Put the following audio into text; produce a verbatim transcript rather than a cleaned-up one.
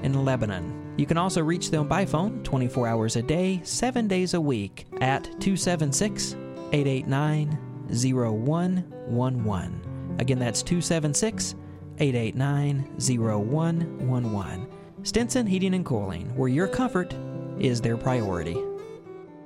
in Lebanon. You can also reach them by phone twenty-four hours a day, seven days a week at two seven six, eight eight nine, zero one one one. Again, that's two seven six, eight eight nine, zero one one one. Stinson Heating and Cooling, where your comfort is their priority.